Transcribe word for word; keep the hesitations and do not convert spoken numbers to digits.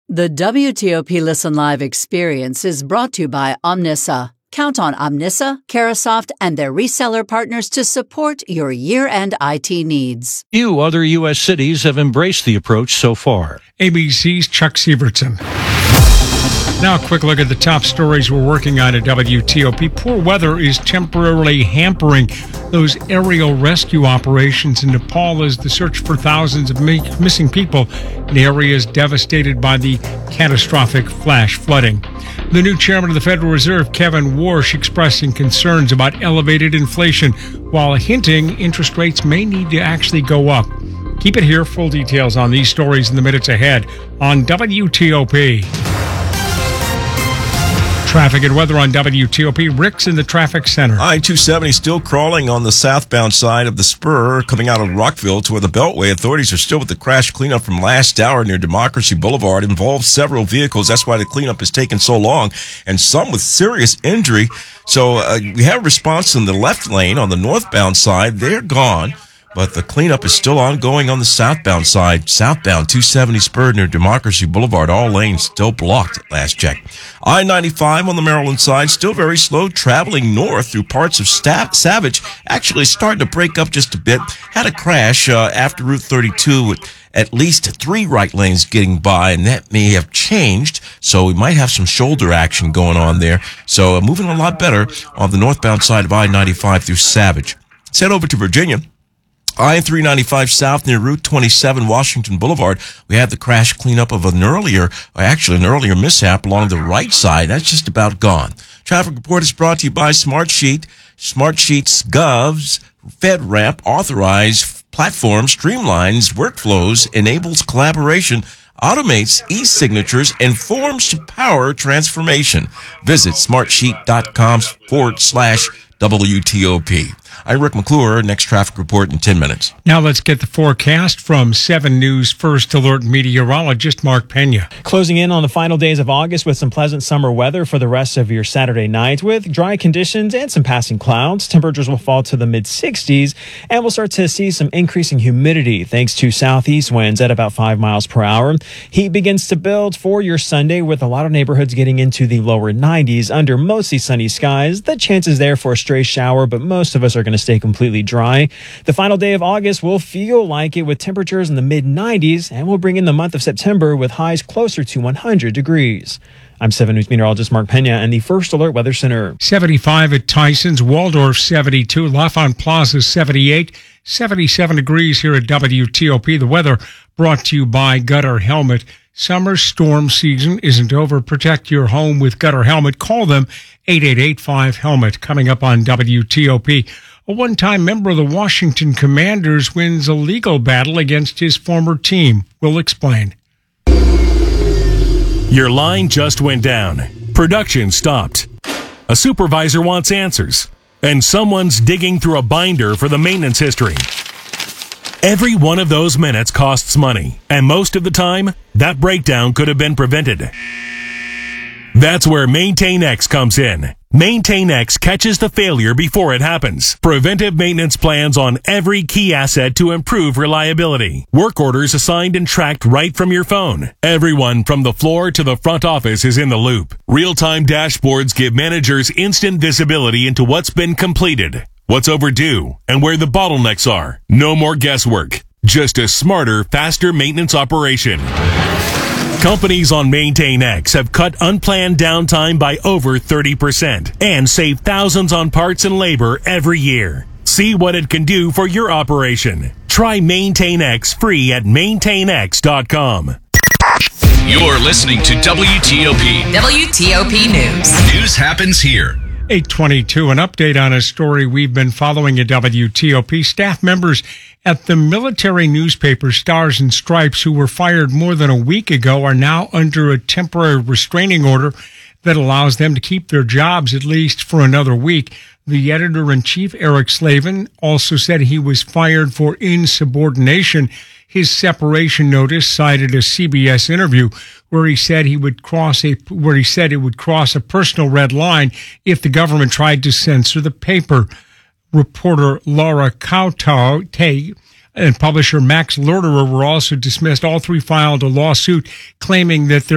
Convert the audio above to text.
The W T O P Listen Live experience is brought to you by Omnissa. Count on Omnissa, Carahsoft, and their reseller partners to support your year-end I T needs. Few other U S cities have embraced the approach so far. A B C's Chuck Sievertson. Now a quick look at the top stories we're working on at W T O P. Poor weather is temporarily hampering those aerial rescue operations in Nepal as the search for thousands of missing people in areas devastated by the catastrophic flash flooding. The new chairman of the Federal Reserve, Kevin Warsh, expressing concerns about elevated inflation while hinting interest rates may need to actually go up. Keep it here. Full details on these stories in the minutes ahead on W T O P. Traffic and weather on W T O P. Rick's in the traffic center. I two seventy still crawling on the southbound side of the spur coming out of Rockville toward the Beltway. Authorities are still with the crash cleanup from last hour near Democracy Boulevard. It involved several vehicles. That's why the cleanup has taken so long, and some with serious injury. So uh, we have a response in the left lane on the northbound side. They're gone. But the cleanup is still ongoing on the southbound side. Southbound two seventy spur near Democracy Boulevard. All lanes still blocked at last check. I ninety-five on the Maryland side, still very slow, traveling north through parts of Stav- Savage. Actually starting to break up just a bit. Had a crash uh, after Route thirty-two with at least three right lanes getting by, and that may have changed. So we might have some shoulder action going on there. So uh, moving a lot better on the northbound side of I ninety-five through Savage. Let's head over to Virginia. I three ninety-five south near Route twenty-seven, Washington Boulevard. We had the crash cleanup of an earlier, actually an earlier mishap along the right side. That's just about gone. Traffic report is brought to you by Smartsheet. Smartsheet's Gov's FedRAMP authorized platform streamlines workflows, enables collaboration, automates e-signatures, and forms to power transformation. Visit smartsheet.com forward slash WTOP. I'm Rick McClure. Next traffic report in ten minutes. Now let's get the forecast from seven News First Alert meteorologist Mark Pena. Closing in on the final days of August with some pleasant summer weather for the rest of your Saturday night with dry conditions and some passing clouds. Temperatures will fall to the mid sixties and we'll start to see some increasing humidity thanks to southeast winds at about five miles per hour. Heat begins to build for your Sunday with a lot of neighborhoods getting into the lower nineties under mostly sunny skies. The chance is there for a stray shower, but most of us are going to stay completely dry. The final day of August will feel like it with temperatures in the mid nineties, and we'll bring in the month of September with highs closer to one hundred degrees. I'm seven News meteorologist Mark Pena and the First Alert Weather Center. seventy-five at Tyson's, Waldorf seventy-two, L'Enfant Plaza seventy-eight, seventy-seven degrees here at W T O P. The weather brought to you by Gutter Helmet. Summer storm season isn't over. Protect your home with Gutter Helmet. Call them eight eight eight five helmet. Coming up on W T O P. A one-time member of the Washington Commanders wins a legal battle against his former team. We'll explain. Your line just went down. Production stopped. A supervisor wants answers. And someone's digging through a binder for the maintenance history. Every one of those minutes costs money. And most of the time, that breakdown could have been prevented. That's where MaintainX comes in. MaintainX catches the failure before it happens. Preventive maintenance plans on every key asset to improve reliability. Work orders assigned and tracked right from your phone. Everyone from the floor to the front office is in the loop. Real-time dashboards give managers instant visibility into what's been completed, what's overdue, and where the bottlenecks are. No more guesswork. Just a smarter, faster maintenance operation. Companies on MaintainX have cut unplanned downtime by over thirty percent and save thousands on parts and labor every year. See what it can do for your operation. Try MaintainX free at maintain x dot com. You're listening to W T O P. W T O P News. News happens here. eight twenty-two, an update on a story we've been following at W T O P. Staff members at the military newspaper Stars and Stripes, who were fired more than a week ago, are now under a temporary restraining order that allows them to keep their jobs at least for another week. The editor-in-chief, Eric Slavin, also said he was fired for insubordination. His separation notice cited a C B S interview where he said he would cross a where he said it would cross a personal red line if the government tried to censor the paper. Reporter Laura Cauta and publisher Max Lorderer were also dismissed. All three filed a lawsuit claiming that